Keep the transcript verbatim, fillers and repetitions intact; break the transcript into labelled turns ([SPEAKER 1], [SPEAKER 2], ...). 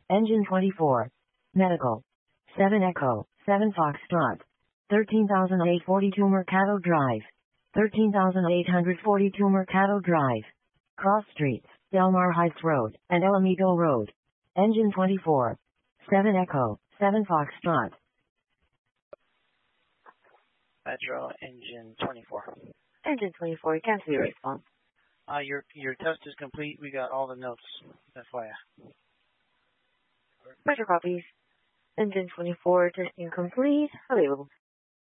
[SPEAKER 1] Engine twenty-four. Medical. seven Echo, seven Foxtrot. thirteen thousand eight hundred forty-two Mercado Drive. thirteen thousand eight hundred forty-two Mercado Drive. Cross Streets, Del Mar Heights Road, and El Amigo Road. Engine twenty-four. seven Echo, seven Foxtrot.
[SPEAKER 2] Metro Engine twenty-four.
[SPEAKER 1] Engine twenty-four, cancel your response.
[SPEAKER 2] Uh, your your test is complete. We got all the notes. F Y I.
[SPEAKER 1] Pressure copies. Engine twenty-four, testing complete. Available.